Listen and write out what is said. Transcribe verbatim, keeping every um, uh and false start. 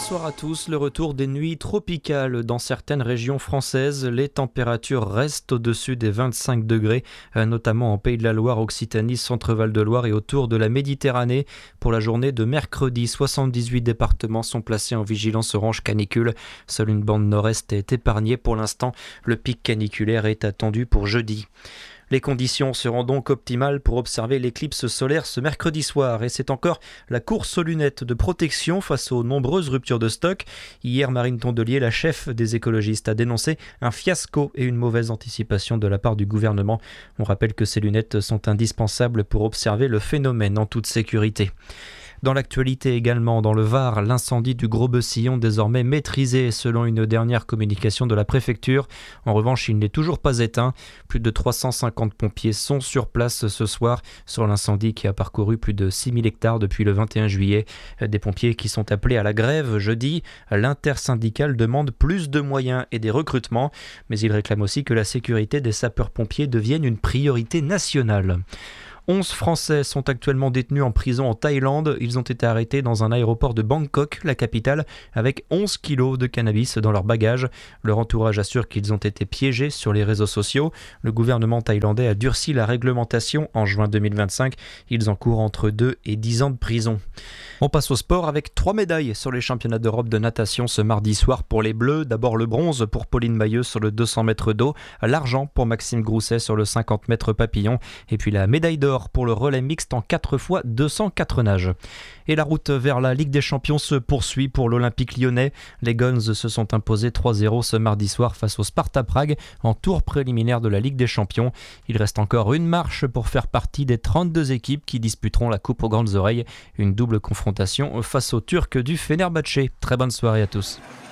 Bonsoir à tous. Le retour des nuits tropicales dans certaines régions françaises. Les températures restent au-dessus des vingt-cinq degrés, notamment en Pays de la Loire, Occitanie, Centre-Val de Loire et autour de la Méditerranée. Pour la journée de mercredi, soixante-dix-huit départements sont placés en vigilance orange canicule. Seule une bande nord-est est épargnée pour l'instant. Le pic caniculaire est attendu pour jeudi. Les conditions seront donc optimales pour observer l'éclipse solaire ce mercredi soir et c'est encore la course aux lunettes de protection face aux nombreuses ruptures de stock. Hier, Marine Tondelier, la chef des écologistes, a dénoncé un fiasco et une mauvaise anticipation de la part du gouvernement. On rappelle que ces lunettes sont indispensables pour observer le phénomène en toute sécurité. Dans l'actualité également, dans le Var, l'incendie du Gros-Beussillon désormais maîtrisé selon une dernière communication de la préfecture. En revanche, il n'est toujours pas éteint. Plus de trois cent cinquante pompiers sont sur place ce soir sur l'incendie qui a parcouru plus de six mille hectares depuis le vingt et un juillet. Des pompiers qui sont appelés à la grève jeudi. L'intersyndicale demande plus de moyens et des recrutements, mais il réclame aussi que la sécurité des sapeurs-pompiers devienne une priorité nationale. onze Français sont actuellement détenus en prison en Thaïlande. Ils ont été arrêtés dans un aéroport de Bangkok, la capitale, avec onze kilos de cannabis dans leurs bagages. Leur entourage assure qu'ils ont été piégés sur les réseaux sociaux. Le gouvernement thaïlandais a durci la réglementation en juin deux mille vingt-cinq. Ils encourent entre deux et dix ans de prison. On passe au sport avec trois médailles sur les championnats d'Europe de natation ce mardi soir pour les Bleus. D'abord le bronze pour Pauline Mailleux sur le deux cents mètres d'eau, l'argent pour Maxime Grousset sur le cinquante mètres papillon et puis la médaille d'or pour le relais mixte en quatre fois deux cents quatre nages. Et la route vers la Ligue des Champions se poursuit pour l'Olympique lyonnais. Les Guns se sont imposés trois zéro ce mardi soir face au Sparta Prague en tour préliminaire de la Ligue des Champions. Il reste encore une marche pour faire partie des trente-deux équipes qui disputeront la Coupe aux grandes oreilles. Une double confrontation face aux Turcs du Fenerbahçe. Très bonne soirée à tous.